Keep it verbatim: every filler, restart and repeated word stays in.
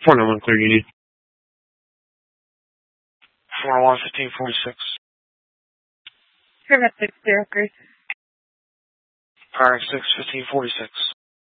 four nine one, clear, you need. four one, fifteen forty-six. Permit six zero, Grace. Firing six, fifteen forty-six.